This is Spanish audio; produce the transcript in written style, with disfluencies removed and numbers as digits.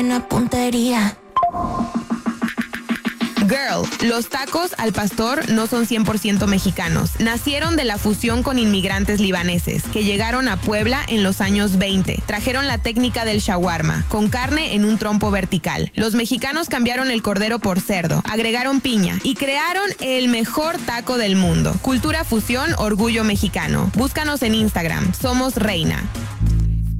Una puntería. Girl, los tacos al pastor no son 100% mexicanos. Nacieron de la fusión con inmigrantes libaneses que llegaron a Puebla en los años 20. Trajeron la técnica del shawarma, con carne en un trompo vertical. Los mexicanos cambiaron el cordero por cerdo, agregaron piña y crearon el mejor taco del mundo. Cultura fusión, orgullo mexicano. Búscanos en Instagram. Somos Reina.